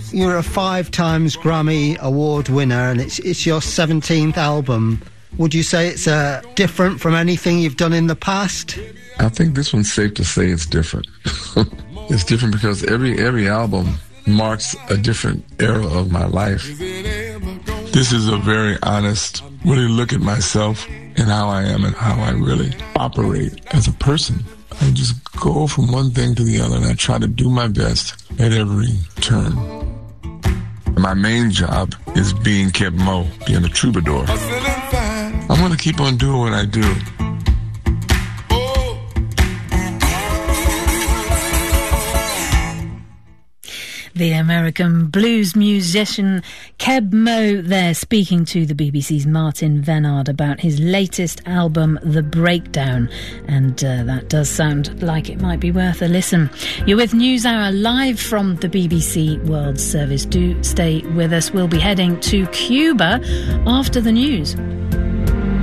you're a 5 times Grammy Award winner, and it's your 17th album. Would you say it's different from anything you've done in the past? I think this one's safe to say it's different. It's different because every album marks a different era of my life. This is a very honest, really look at myself and how I am and how I really operate as a person. I just go from one thing to the other, and I try to do my best at every turn. My main job is being Keb Mo, being a troubadour. I'm going to keep on doing what I do. The American blues musician Keb Mo there, speaking to the BBC's Martin Vennard about his latest album, The Breakdown. And that does sound like it might be worth a listen. You're with NewsHour live from the BBC World Service. Do stay with us. We'll be heading to Cuba after the news.